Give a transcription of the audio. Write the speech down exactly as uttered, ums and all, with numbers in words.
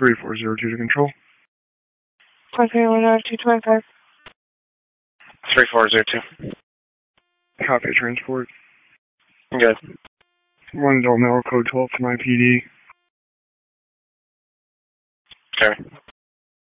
three four zero two to control. Okay, one nine two twenty-five. three four zero two. Copy transport. Good. One adult male, code twelve to my P D. Okay.